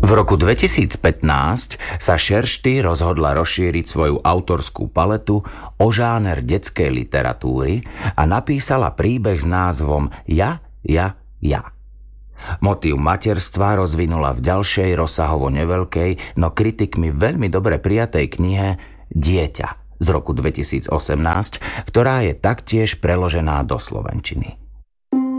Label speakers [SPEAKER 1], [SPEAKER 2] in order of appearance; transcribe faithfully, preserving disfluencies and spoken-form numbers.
[SPEAKER 1] V roku dvetisícpätnásť sa Šeršty rozhodla rozšíriť svoju autorskú paletu o žáner detskej literatúry a napísala príbeh s názvom Ja, ja, ja. Motív materstva rozvinula v ďalšej rozsahovo neveľkej, no kritikmi veľmi dobre prijatej knihe Dieťa z roku dvetisícosemnásť, ktorá je taktiež preložená do slovenčiny.